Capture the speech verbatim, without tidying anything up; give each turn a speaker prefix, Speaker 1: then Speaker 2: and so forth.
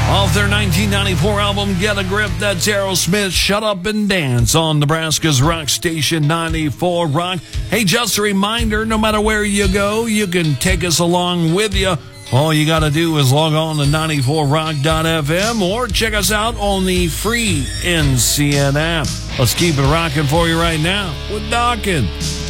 Speaker 1: Off their nineteen ninety-four album, Get a Grip, that's Aerosmith, Shut Up and Dance on Nebraska's Rock Station ninety-four Rock. Hey, just a reminder, no matter where you go, you can take us along with you. All you got to do is log on to ninety-four rock dot f m or check us out on the free N C N app. Let's keep it rocking for you right now with Dawkins.